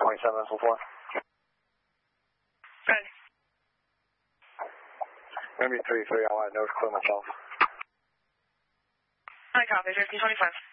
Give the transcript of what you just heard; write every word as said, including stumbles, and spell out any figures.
twenty-seven, full four. Good. Maybe three three, I want to nose clear myself. I copy, fifteen twenty-five.